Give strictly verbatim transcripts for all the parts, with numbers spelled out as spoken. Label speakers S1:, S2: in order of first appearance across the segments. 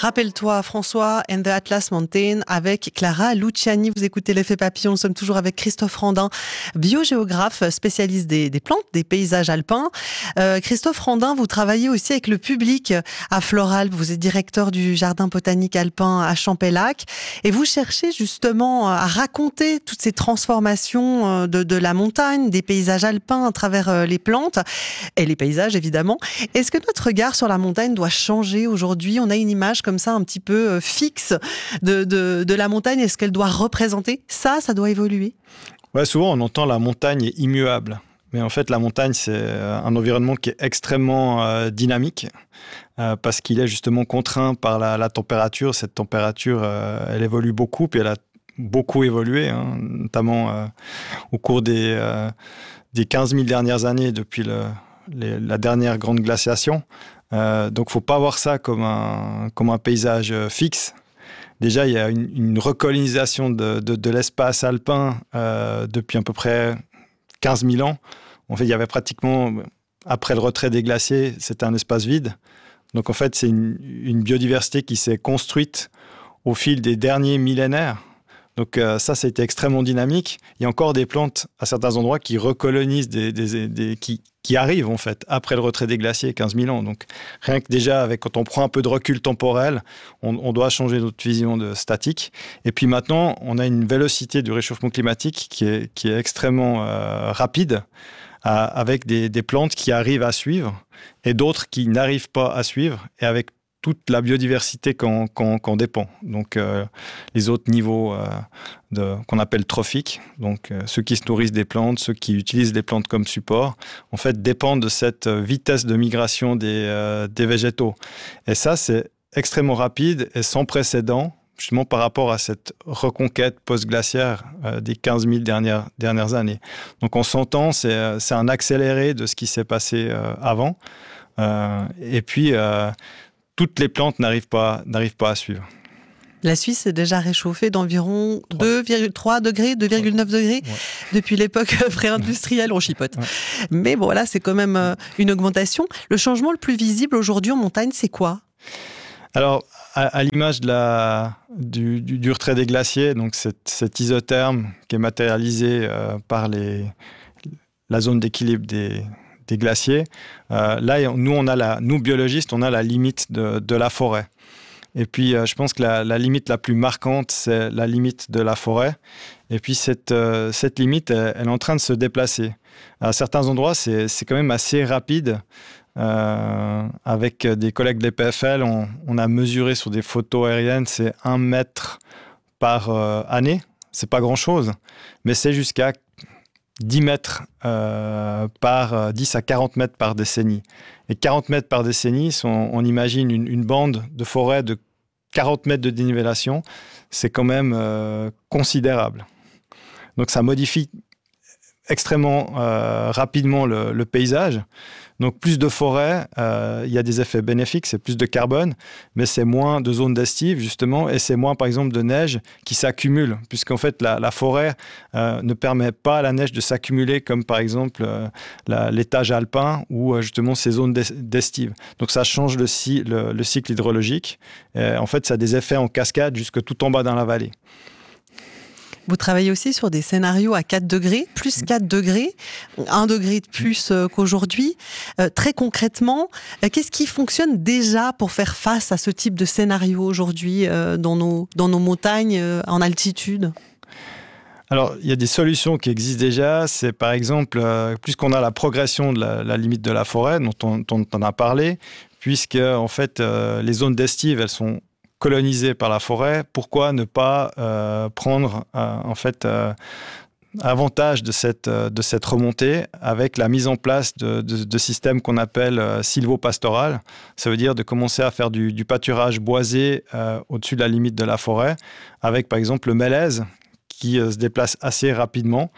S1: Rappelle-toi, François and the Atlas Mountain avec Clara Luciani. Vous écoutez l'effet papillon. Nous sommes toujours avec Christophe Randin, biogéographe, spécialiste des, des plantes, des paysages alpins. Euh, Christophe Randin, vous travaillez aussi avec le public à Floralp. Vous êtes directeur du jardin botanique alpin à Champellac et vous cherchez justement à raconter toutes ces transformations de, de la montagne, des paysages alpins à travers les plantes et les paysages évidemment. Est-ce que notre regard sur la montagne doit changer aujourd'hui? On a une image comme ça un petit peu fixe de, de, de la montagne. Est-ce qu'elle doit représenter ça? Ça doit évoluer?
S2: Ouais, souvent on entend la montagne est immuable. Mais en fait, la montagne, c'est un environnement qui est extrêmement euh, dynamique euh, parce qu'il est justement contraint par la, la température. Cette température, euh, elle évolue beaucoup, puis elle a beaucoup évolué, hein, notamment euh, au cours des, euh, des quinze mille dernières années, depuis le, les, la dernière grande glaciation. Euh, donc, il ne faut pas voir ça comme un, comme un paysage fixe. Déjà, il y a une, une recolonisation de, de, de l'espace alpin euh, depuis à peu près quinze mille ans. En fait, il y avait pratiquement, après le retrait des glaciers, c'était un espace vide. Donc, en fait, c'est une, une biodiversité qui s'est construite au fil des derniers millénaires. Donc, euh, ça, ça a été extrêmement dynamique. Il y a encore des plantes à certains endroits qui recolonisent, des, des, des, qui, qui arrivent, en fait, après le retrait des glaciers, quinze mille ans. Donc, rien que déjà, avec, quand on prend un peu de recul temporel, on, on doit changer notre vision de statique. Et puis maintenant, on a une vélocité du réchauffement climatique qui est, qui est extrêmement euh, rapide, euh, avec des, des plantes qui arrivent à suivre et d'autres qui n'arrivent pas à suivre, et avec toute la biodiversité qu'on, qu'on, qu'on dépend. Donc, euh, les autres niveaux euh, de, qu'on appelle trophiques, donc euh, ceux qui se nourrissent des plantes, ceux qui utilisent les plantes comme support, en fait, dépendent de cette vitesse de migration des, euh, des végétaux. Et ça, c'est extrêmement rapide et sans précédent, justement par rapport à cette reconquête post-glaciaire euh, des quinze mille dernières, dernières années. Donc, on s'entend, c'est, c'est un accéléré de ce qui s'est passé euh, avant. Euh, et puis, euh, toutes les plantes n'arrivent pas, n'arrivent pas à suivre.
S1: La Suisse est déjà réchauffée d'environ deux virgule trois degrés, deux virgule neuf degrés, ouais. Depuis l'époque pré-industrielle, on chipote. Ouais. Mais bon, là, c'est quand même une augmentation. Le changement le plus visible aujourd'hui en montagne, c'est quoi? Alors,
S2: à, à l'image de la, du, du, du retrait des glaciers, donc cet, cet isotherme qui est matérialisé euh, par les, la zone d'équilibre des des glaciers. Euh, là, nous, on a la, nous, biologistes, on a la limite de, de la forêt. Et puis, euh, je pense que la, la limite la plus marquante, c'est la limite de la forêt. Et puis, cette, euh, cette limite, elle, elle est en train de se déplacer. À certains endroits, c'est, c'est quand même assez rapide. Euh, avec des collègues de l'E P F L, on, on a mesuré sur des photos aériennes, c'est un mètre par euh, année. C'est pas grand-chose, mais c'est jusqu'à dix mètres euh, par dix à quarante mètres par décennie. Et quarante mètres par décennie, si on, on imagine une, une bande de forêt de quarante mètres de dénivellation, c'est quand même euh, considérable. Donc ça modifie extrêmement euh, rapidement le, le paysage. Donc plus de forêt, euh, il y a des effets bénéfiques, c'est plus de carbone, mais c'est moins de zones d'estive justement, et c'est moins par exemple de neige qui s'accumule, puisqu'en fait la, la forêt euh, ne permet pas à la neige de s'accumuler comme par exemple euh, la, l'étage alpin ou euh, justement ces zones d'estive. Donc ça change le, le, le cycle hydrologique. Et en fait, ça a des effets en cascade jusque tout en bas dans la vallée.
S1: Vous travaillez aussi sur des scénarios à quatre degrés, plus quatre degrés, un degré de plus qu'aujourd'hui. Euh, très concrètement, euh, qu'est-ce qui fonctionne déjà pour faire face à ce type de scénario aujourd'hui euh, dans nos, dans nos montagnes euh, en altitude ?
S2: Alors, il y a des solutions qui existent déjà. C'est par exemple, euh, puisqu'on a la progression de la, la limite de la forêt, dont on, dont on a parlé, puisque en fait, euh, les zones d'estive, elles sont colonisées par la forêt, pourquoi ne pas euh, prendre euh, en fait euh, avantage de cette, euh, de cette remontée avec la mise en place de, de, de systèmes qu'on appelle euh, sylvopastoral. Ça veut dire de commencer à faire du, du pâturage boisé euh, au-dessus de la limite de la forêt, avec par exemple le mélèze qui euh, se déplace assez rapidement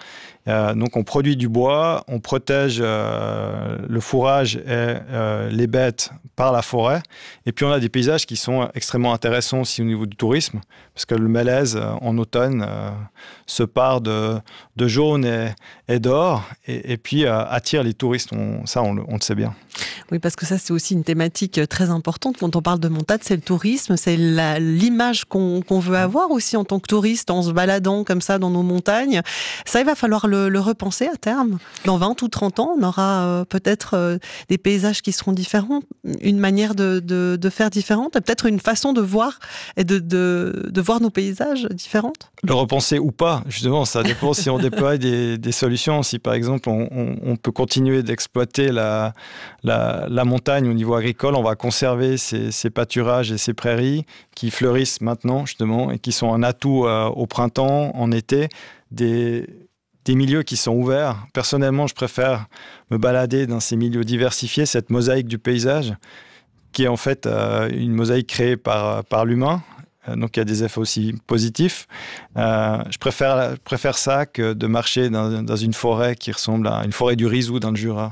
S2: Euh, donc on produit du bois, on protège euh, le fourrage et euh, les bêtes par la forêt. Et puis on a des paysages qui sont extrêmement intéressants aussi au niveau du tourisme, parce que le mélèze euh, en automne euh, se part de, de jaune et, et d'or, et, et puis euh, attire les touristes. On, ça, on le, on le sait bien.
S1: Oui, parce que ça, c'est aussi une thématique très importante. Quand on parle de montagne, c'est le tourisme, c'est la, l'image qu'on, qu'on veut avoir aussi en tant que touriste, en se baladant comme ça dans nos montagnes. Ça, il va falloir le, le repenser à terme. Dans vingt ou trente ans, on aura euh, peut-être euh, des paysages qui seront différents, une manière de, de, de faire différente, peut-être une façon de voir et de, de, de voir nos paysages différentes.
S2: Le repenser ou pas, justement, ça dépend si on déploie des, des solutions. Si, par exemple, on, on, on peut continuer d'exploiter la, la, la montagne au niveau agricole, on va conserver ces, ces pâturages et ces prairies qui fleurissent maintenant, justement, et qui sont un atout euh, au printemps, en été, des, des milieux qui sont ouverts. Personnellement, je préfère me balader dans ces milieux diversifiés, cette mosaïque du paysage, qui est en fait euh, une mosaïque créée par, par l'humain. Donc, il y a des effets aussi positifs. Euh, je préfère, je préfère ça que de marcher dans, dans une forêt qui ressemble à une forêt du Rizou dans le Jura.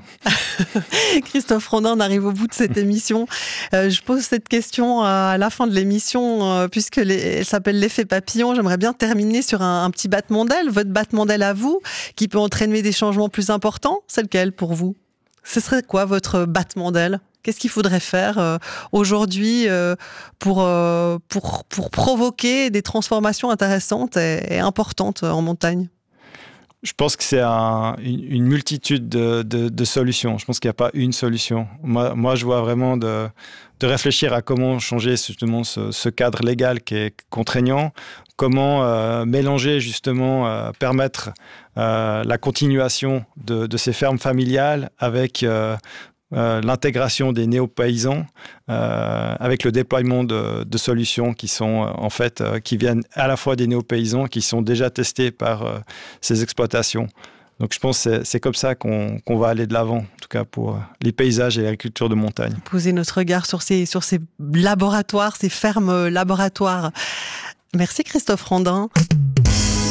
S1: Christophe Rondin, on arrive au bout de cette émission. Euh, je pose cette question à la fin de l'émission, euh, puisque les, elle s'appelle l'effet papillon. J'aimerais bien terminer sur un, un petit battement d'aile. Votre battement d'aile à vous, qui peut entraîner des changements plus importants, c'est lequel pour vous ? Ce serait quoi votre battement d'aile ? Qu'est-ce qu'il faudrait faire euh, aujourd'hui euh, pour, euh, pour, pour provoquer des transformations intéressantes et, et importantes en montagne ?
S2: Je pense que c'est un, une, une multitude de, de, de solutions. Je pense qu'il n'y a pas une solution. Moi, moi je vois vraiment de, de réfléchir à comment changer justement ce, ce cadre légal qui est contraignant, comment euh, mélanger justement, euh, permettre euh, la continuation de, de ces fermes familiales avec... Euh, Euh, l'intégration des néo-paysans euh, avec le déploiement de, de solutions qui sont euh, en fait euh, qui viennent à la fois des néo-paysans qui sont déjà testés par euh, ces exploitations. Donc je pense que c'est, c'est comme ça qu'on, qu'on va aller de l'avant, en tout cas pour les paysages et l'agriculture de montagne.
S1: Poser notre regard sur ces, sur ces laboratoires, ces fermes laboratoires. Merci Christophe Rondin.